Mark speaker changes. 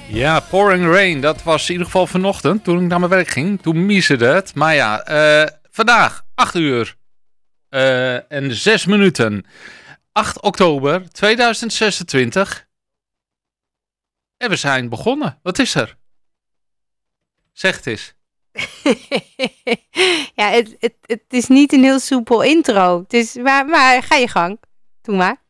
Speaker 1: Ja, Pouring Rain, dat was in ieder geval vanochtend toen ik naar mijn werk ging. Toen miezerde het. Maar ja, vandaag 8 uur en 6 minuten. 8 oktober 2026. En we zijn begonnen. Wat is er? Zeg het eens.
Speaker 2: Ja, het is niet een heel soepel intro. Maar ga je gang. Doe maar.